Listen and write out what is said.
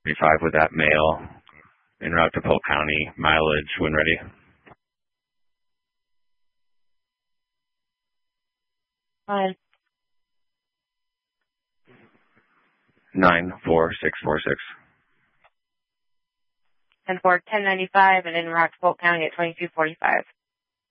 35 with that mail en route to Polk County. Mileage when ready. 94646. And for 1095 and en route to Polk County at 2245.